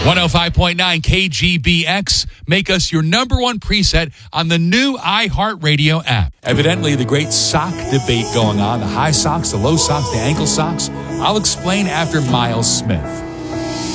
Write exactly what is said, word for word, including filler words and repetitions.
one oh five point nine K G B X. Make us your number one preset on the new iHeartRadio app. Evidently, the great sock debate going on, the high socks, the low socks, the ankle socks. I'll explain after Miles Smith.